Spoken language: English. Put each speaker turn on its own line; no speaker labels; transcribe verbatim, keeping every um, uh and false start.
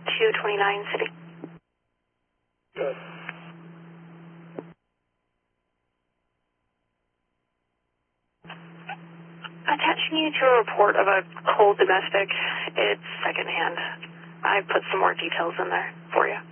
two twenty-nine City.
Good.
Attaching you to a report of a cold domestic. It's secondhand. I put some more details in there for you.